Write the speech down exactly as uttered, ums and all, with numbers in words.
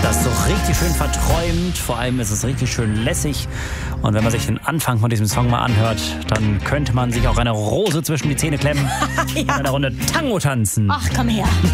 Das ist so richtig schön verträumt, vor allem ist es richtig schön lässig. Und wenn man sich den Anfang von diesem Song mal anhört, dann könnte man sich auch eine Rose zwischen die Zähne klemmen ja. und eine Runde Tango tanzen. Ach, komm her.